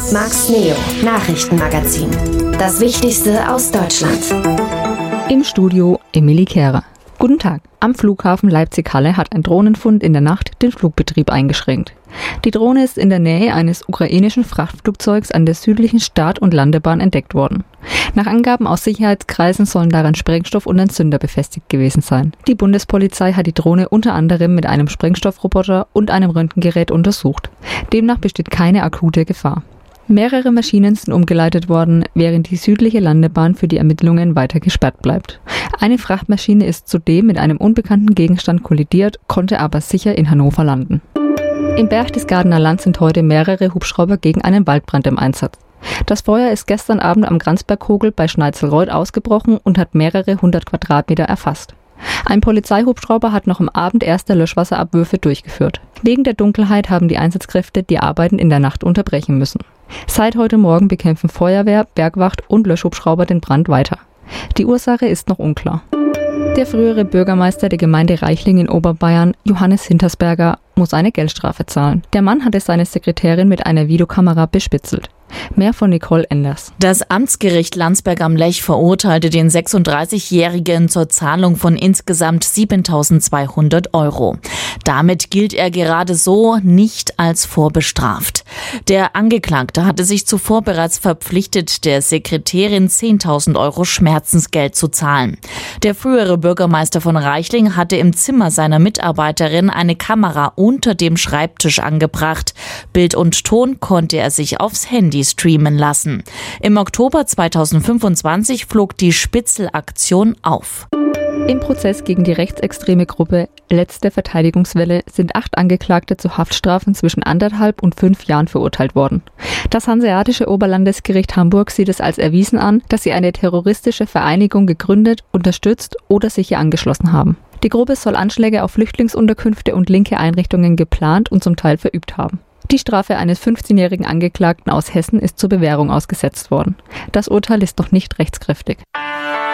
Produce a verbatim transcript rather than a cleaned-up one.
Marks Neo Nachrichtenmagazin. Das Wichtigste aus Deutschland. Im Studio Emilie Kehrer. Guten Tag. Am Flughafen Leipzig-Halle hat ein Drohnenfund in der Nacht den Flugbetrieb eingeschränkt. Die Drohne ist in der Nähe eines ukrainischen Frachtflugzeugs an der südlichen Start- und Landebahn entdeckt worden. Nach Angaben aus Sicherheitskreisen sollen daran Sprengstoff und ein Zünder befestigt gewesen sein. Die Bundespolizei hat die Drohne unter anderem mit einem Sprengstoffroboter und einem Röntgengerät untersucht. Demnach besteht keine akute Gefahr. Mehrere Maschinen sind umgeleitet worden, während die südliche Landebahn für die Ermittlungen weiter gesperrt bleibt. Eine Frachtmaschine ist zudem mit einem unbekannten Gegenstand kollidiert, konnte aber sicher in Hannover landen. Im Berchtesgadener Land sind heute mehrere Hubschrauber gegen einen Waldbrand im Einsatz. Das Feuer ist gestern Abend am Gransberghogel bei Schneizelreuth ausgebrochen und hat mehrere hundert Quadratmeter erfasst. Ein Polizeihubschrauber hat noch am Abend erste Löschwasserabwürfe durchgeführt. Wegen der Dunkelheit haben die Einsatzkräfte die Arbeiten in der Nacht unterbrechen müssen. Seit heute Morgen bekämpfen Feuerwehr, Bergwacht und Löschhubschrauber den Brand weiter. Die Ursache ist noch unklar. Der frühere Bürgermeister der Gemeinde Reichling in Oberbayern, Johannes Hintersberger, muss eine Geldstrafe zahlen. Der Mann hatte seine Sekretärin mit einer Videokamera bespitzelt. Mehr von Nicole Enders. Das Amtsgericht Landsberg am Lech verurteilte den sechsunddreißigjährigen zur Zahlung von insgesamt siebentausendzweihundert Euro. Damit gilt er gerade so nicht als vorbestraft. Der Angeklagte hatte sich zuvor bereits verpflichtet, der Sekretärin zehntausend Euro Schmerzensgeld zu zahlen. Der frühere Bürgermeister von Reichling hatte im Zimmer seiner Mitarbeiterin eine Kamera unter dem Schreibtisch angebracht. Bild und Ton konnte er sich aufs Handy streamen lassen. Im Oktober zweitausendfünfundzwanzig flog die Spitzel-Aktion auf. Im Prozess gegen die rechtsextreme Gruppe Letzte Verteidigungswelle sind acht Angeklagte zu Haftstrafen zwischen anderthalb und fünf Jahren verurteilt worden. Das Hanseatische Oberlandesgericht Hamburg sieht es als erwiesen an, dass sie eine terroristische Vereinigung gegründet, unterstützt oder sich ihr angeschlossen haben. Die Gruppe soll Anschläge auf Flüchtlingsunterkünfte und linke Einrichtungen geplant und zum Teil verübt haben. Die Strafe eines fünfzehnjährigen Angeklagten aus Hessen ist zur Bewährung ausgesetzt worden. Das Urteil ist noch nicht rechtskräftig.